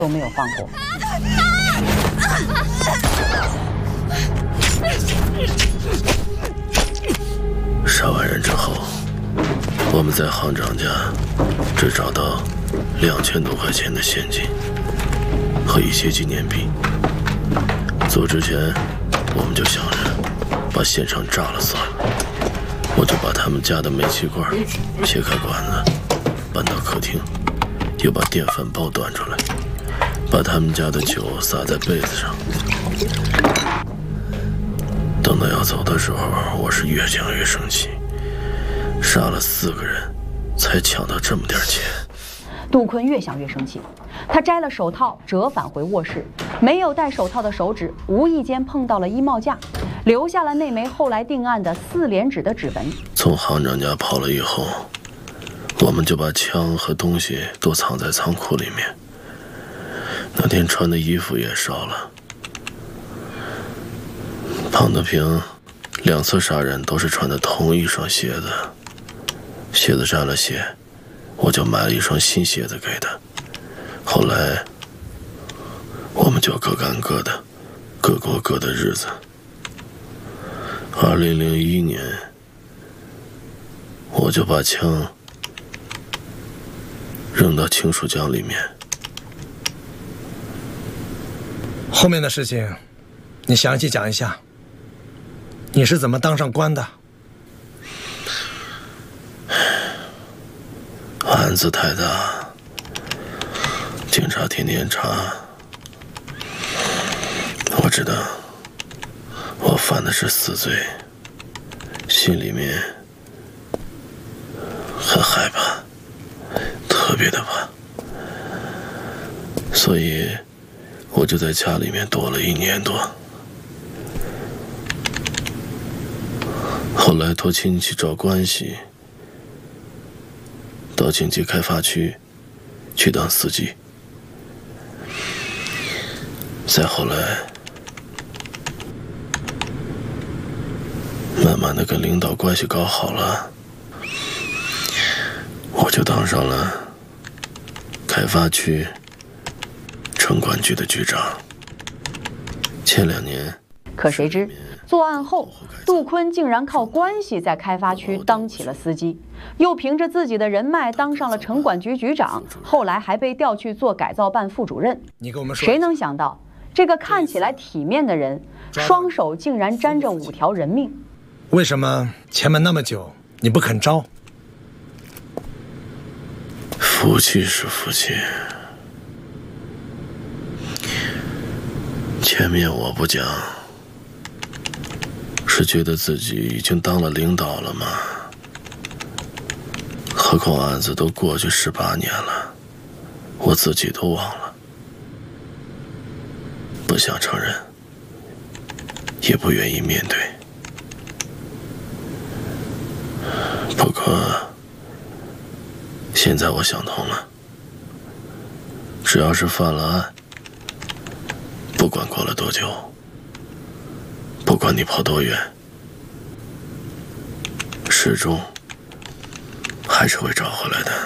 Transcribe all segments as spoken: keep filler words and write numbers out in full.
都没有放过。 杀完人之后，我们在行长家只找到两千多块钱的现金和一些纪念币。走之前，我们就想着把现场炸了算了。我就把他们家的煤气罐切开管子，搬到客厅，又把电饭煲端出来，把他们家的酒洒在被子上。等到要走的时候，我是越想越生气，杀了四个人，才抢到这么点钱。 杜坤越想越生气，他摘了手套，折返回卧室，没有戴手套的手指无意间碰到了衣帽架，留下了那枚后来定案的四连指的指纹。 从行长家跑了以后，我们就把枪和东西都藏在仓库里面。那天穿的衣服也烧了。庞德平两次杀人都是穿的同一双鞋子，鞋子沾了血，我就买了一双新鞋子给他。后来我们就各干各的，各过各的日子。二零零一年，我就把枪扔到清水江里面。 后面的事情，你详细讲一下。你是怎么当上官的？ 案子太大，警察天天查。我知道我犯的是死罪，心里面很害怕，特别的怕，所以我就在家里面躲了一年多。后来托亲戚找关系，到经济开发区去当司机。再后来，慢慢的跟领导关系搞好了，我就当上了开发区城管局的局长。前两年， 可谁知作案后，杜坤竟然靠关系在开发区当起了司机，又凭着自己的人脉当上了城管局局长，后来还被调去做改造办副主任。 你跟我们说， 谁能想到这个看起来体面的人，双手竟然沾着五条人命？ 为什么前门那么久你不肯招？ 福气是福气，前面我不讲，是觉得自己已经当了领导了吗？何况案子都过去十八年了，我自己都忘了，不想承认，也不愿意面对。不过现在我想通了，只要是犯了案，不管过了多久，不管你跑多远，始终还是会找回来的。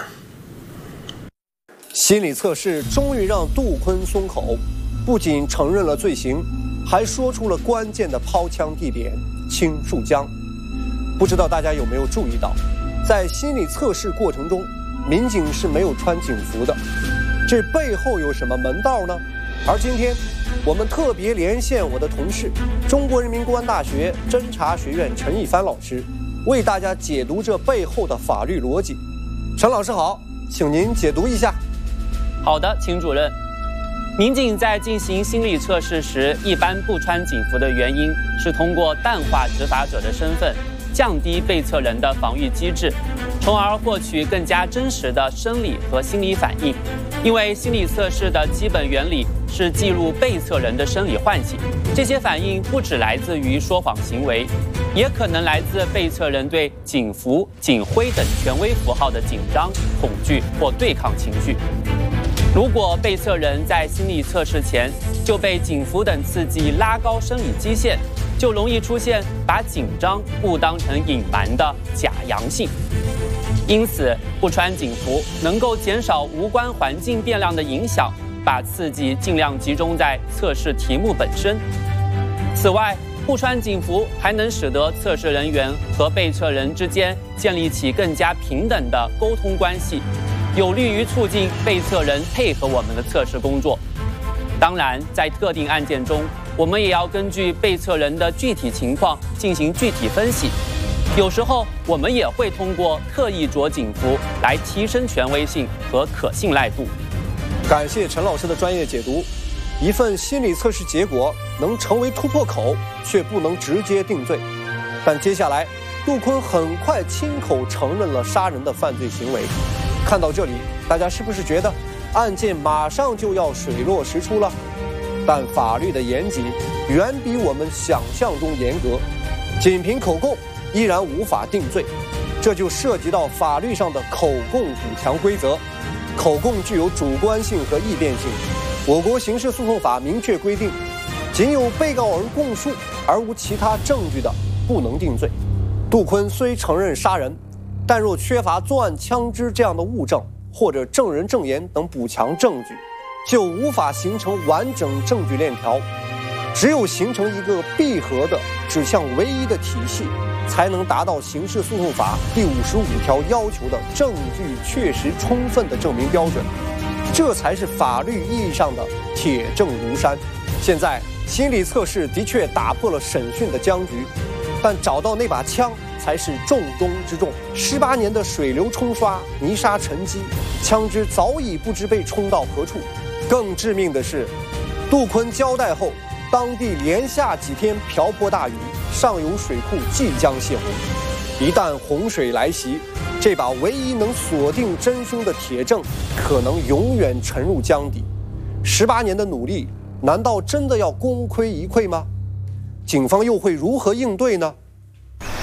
心理测试终于让杜坤松口，不仅承认了罪行，还说出了关键的抛枪地点青树江。不知道大家有没有注意到，在心理测试过程中，民警是没有穿警服的，这背后有什么门道呢？而今天我们特别连线我的同事，中国人民公安大学侦查学院陈一帆老师，为大家解读这背后的法律逻辑。陈老师好，请您解读一下。 好的，秦主任。民警在进行心理测试时，一般不穿警服的原因是通过淡化执法者的身份，降低被测人的防御机制，从而获取更加真实的生理和心理反应。因为心理测试的基本原理是记录被测人的生理唤醒，这些反应不只来自于说谎行为，也可能来自被测人对警服、警徽等权威符号的紧张、恐惧或对抗情绪。如果被测人在心理测试前就被警服等刺激拉高生理基线，就容易出现把紧张误当成隐瞒的假阳性。因此，不穿警服能够减少无关环境变量的影响， 把刺激尽量集中在测试题目本身。此外，不穿警服还能使得测试人员和被测人之间建立起更加平等的沟通关系，有利于促进被测人配合我们的测试工作。当然，在特定案件中，我们也要根据被测人的具体情况进行具体分析。有时候，我们也会通过特意着警服来提升权威性和可信赖度。 感谢陈老师的专业解读。一份心理测试结果能成为突破口，却不能直接定罪。但接下来，杜坤很快亲口承认了杀人的犯罪行为。看到这里，大家是不是觉得案件马上就要水落石出了？但法律的严谨远比我们想象中严格，仅凭口供依然无法定罪。这就涉及到法律上的口供补强规则。口供具有主观性和易变性。我国刑事诉讼法明确规定，仅有被告人供述而无其他证据的，不能定罪。杜坤虽承认杀人，但若缺乏作案枪支这样的物证，或者证人证言等补强证据，就无法形成完整证据链条。只有形成一个闭合的指向唯一的体系，才能达到刑事诉讼法第五十五条要求的证据确实充分的证明标准。这才是法律意义上的铁证如山。现在心理测试的确打破了审讯的僵局，但找到那把枪才是重中之重。十八年的水流冲刷，泥沙沉积，枪支早已不知被冲到何处。更致命的是，杜坤交代后，当地连下几天瓢泼大雨，上游水库即将泄洪。一旦洪水来袭，这把唯一能锁定真凶的铁证，可能永远沉入江底。十八年的努力，难道真的要功亏一篑吗？警方又会如何应对呢？